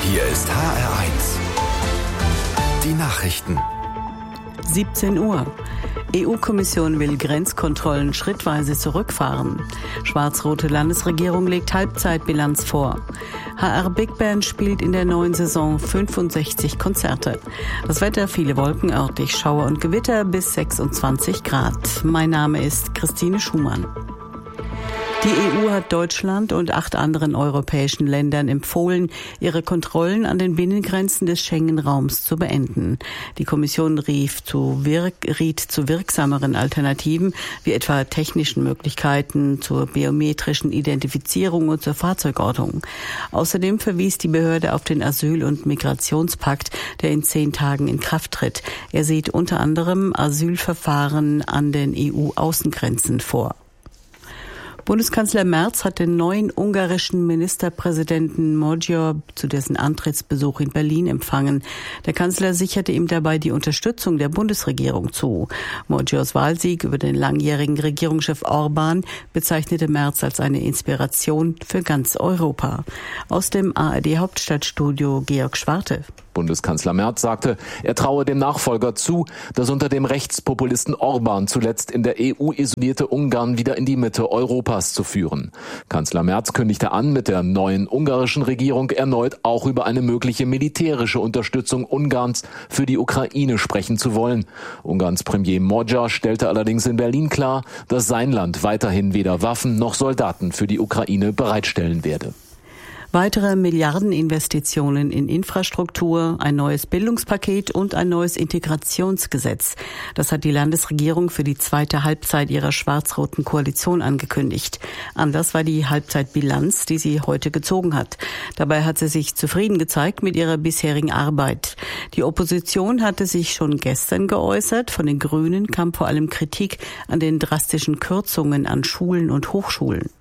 Hier ist HR1. Die Nachrichten. 17 Uhr. EU-Kommission will Grenzkontrollen schrittweise zurückfahren. Schwarz-rote Landesregierung legt Halbzeitbilanz vor. HR Big Band spielt in der neuen Saison 65 Konzerte. Das Wetter, viele Wolken, örtlich Schauer und Gewitter bis 26 Grad. Mein Name ist Christine Schumann. Die EU hat Deutschland und 8 anderen europäischen Ländern empfohlen, ihre Kontrollen an den Binnengrenzen des Schengen-Raums zu beenden. Die Kommission riet zu wirksameren Alternativen, wie etwa technischen Möglichkeiten zur biometrischen Identifizierung und zur Fahrzeugortung. Außerdem verwies die Behörde auf den Asyl- und Migrationspakt, der in 10 Tagen in Kraft tritt. Er sieht unter anderem Asylverfahren an den EU-Außengrenzen vor. Bundeskanzler Merz hat den neuen ungarischen Ministerpräsidenten Magyar zu dessen Antrittsbesuch in Berlin empfangen. Der Kanzler sicherte ihm dabei die Unterstützung der Bundesregierung zu. Magyars Wahlsieg über den langjährigen Regierungschef Orbán bezeichnete Merz als eine Inspiration für ganz Europa. Aus dem ARD-Hauptstadtstudio Georg Schwarte. Bundeskanzler Merz sagte, er traue dem Nachfolger zu, das unter dem Rechtspopulisten Orbán zuletzt in der EU isolierte Ungarn wieder in die Mitte Europas zu führen. Kanzler Merz kündigte an, mit der neuen ungarischen Regierung erneut auch über eine mögliche militärische Unterstützung Ungarns für die Ukraine sprechen zu wollen. Ungarns Premier Magyar stellte allerdings in Berlin klar, dass sein Land weiterhin weder Waffen noch Soldaten für die Ukraine bereitstellen werde. Weitere Milliardeninvestitionen in Infrastruktur, ein neues Bildungspaket und ein neues Integrationsgesetz. Das hat die Landesregierung für die zweite Halbzeit ihrer schwarz-roten Koalition angekündigt. Anlass war die Halbzeitbilanz, die sie heute gezogen hat. Dabei hat sie sich zufrieden gezeigt mit ihrer bisherigen Arbeit. Die Opposition hatte sich schon gestern geäußert. Von den Grünen kam vor allem Kritik an den drastischen Kürzungen an Schulen und Hochschulen.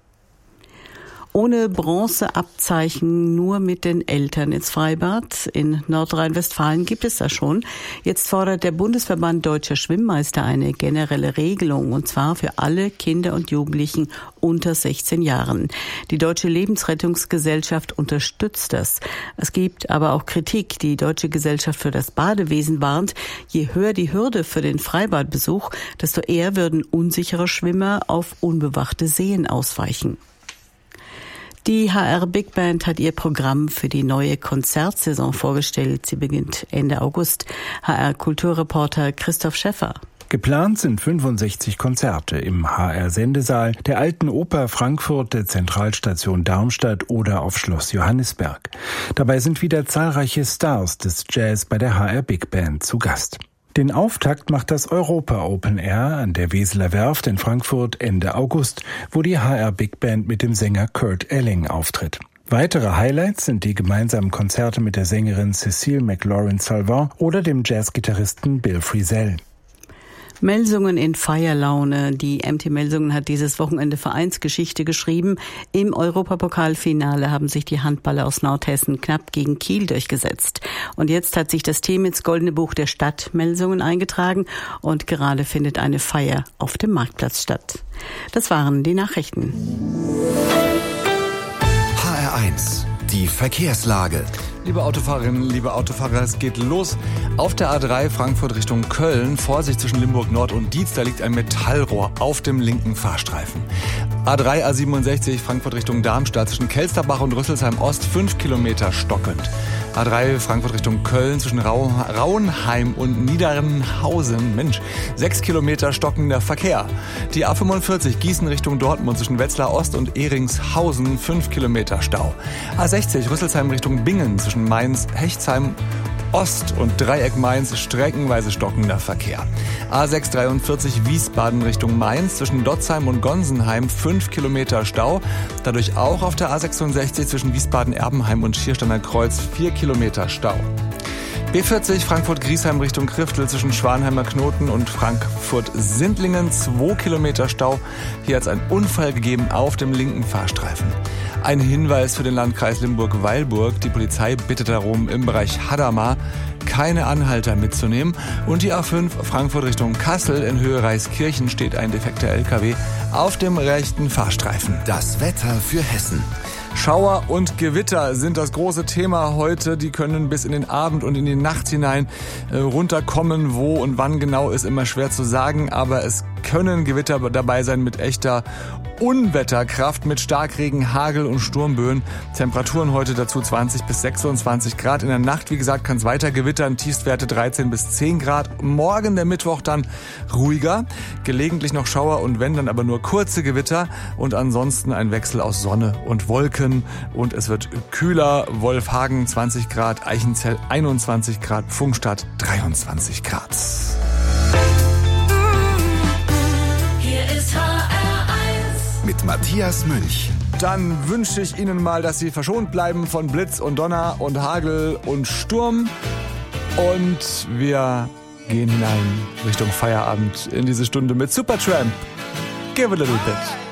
Ohne Bronzeabzeichen, nur mit den Eltern ins Freibad. In Nordrhein-Westfalen gibt es das schon. Jetzt fordert der Bundesverband Deutscher Schwimmmeister eine generelle Regelung, und zwar für alle Kinder und Jugendlichen unter 16 Jahren. Die Deutsche Lebensrettungsgesellschaft unterstützt das. Es gibt aber auch Kritik. Die Deutsche Gesellschaft für das Badewesen warnt, je höher die Hürde für den Freibadbesuch, desto eher würden unsichere Schwimmer auf unbewachte Seen ausweichen. Die HR Big Band hat ihr Programm für die neue Konzertsaison vorgestellt. Sie beginnt Ende August. HR-Kulturreporter Christoph Schäffer. Geplant sind 65 Konzerte im HR-Sendesaal, der Alten Oper Frankfurt, der Zentralstation Darmstadt oder auf Schloss Johannisberg. Dabei sind wieder zahlreiche Stars des Jazz bei der HR Big Band zu Gast. Den Auftakt macht das Europa Open Air an der Weseler Werft in Frankfurt Ende August, wo die HR Big Band mit dem Sänger Kurt Elling auftritt. Weitere Highlights sind die gemeinsamen Konzerte mit der Sängerin Cécile McLaurin-Salvant oder dem Jazzgitarristen Bill Frisell. Melsungen in Feierlaune. Die MT Melsungen hat dieses Wochenende Vereinsgeschichte geschrieben. Im Europapokalfinale haben sich die Handballer aus Nordhessen knapp gegen Kiel durchgesetzt. Und jetzt hat sich das Team ins Goldene Buch der Stadt Melsungen eingetragen und gerade findet eine Feier auf dem Marktplatz statt. Das waren die Nachrichten. HR1, die Verkehrslage. Liebe Autofahrerinnen, liebe Autofahrer, es geht los. Auf der A3 Frankfurt Richtung Köln, Vorsicht zwischen Limburg Nord und Dietz, da liegt ein Metallrohr auf dem linken Fahrstreifen. A3, A67 Frankfurt Richtung Darmstadt, zwischen Kelsterbach und Rüsselsheim Ost, 5 Kilometer stockend. A3 Frankfurt Richtung Köln, zwischen Rauenheim und Niedernhausen, 6 Kilometer stockender Verkehr. Die A45 Gießen Richtung Dortmund, zwischen Wetzlar Ost und Ehringshausen, 5 Kilometer Stau. A60 Rüsselsheim Richtung Bingen, zwischen Mainz, Hechtsheim Ost und Dreieck Mainz, streckenweise stockender Verkehr. A643 Wiesbaden Richtung Mainz, zwischen Dotzheim und Gonsenheim, 5 Kilometer Stau. Dadurch auch auf der A66 zwischen Wiesbaden-Erbenheim und Schiersteiner Kreuz, 4 Kilometer Stau. B40 Frankfurt-Griesheim Richtung Kriftel, zwischen Schwanheimer Knoten und Frankfurt-Sindlingen, 2 Kilometer Stau. Hier hat es einen Unfall gegeben auf dem linken Fahrstreifen. Ein Hinweis für den Landkreis Limburg-Weilburg. Die Polizei bittet darum, im Bereich Hadamar keine Anhalter mitzunehmen. Und die A5 Frankfurt Richtung Kassel in Höhe Reiskirchen steht ein defekter LKW auf dem rechten Fahrstreifen. Das Wetter für Hessen. Schauer und Gewitter sind das große Thema heute. Die können bis in den Abend und in die Nacht hinein runterkommen. Wo und wann genau ist immer schwer zu sagen, aber es können Gewitter dabei sein mit echter Unwetterkraft, mit Starkregen, Hagel und Sturmböen. Temperaturen heute dazu 20 bis 26 Grad. In der Nacht, wie gesagt, kann es weiter gewittern. Tiefstwerte 13 bis 10 Grad. Morgen, der Mittwoch, dann ruhiger. Gelegentlich noch Schauer und wenn, dann aber nur kurze Gewitter. Und ansonsten ein Wechsel aus Sonne und Wolken. Und es wird kühler. Wolfhagen 20 Grad, Eichenzell 21 Grad, Pfungstadt 23 Grad. Mit Matthias Münch. Dann wünsche ich Ihnen mal, dass Sie verschont bleiben von Blitz und Donner und Hagel und Sturm. Und wir gehen hinein Richtung Feierabend in diese Stunde mit Supertramp. Give a little bit.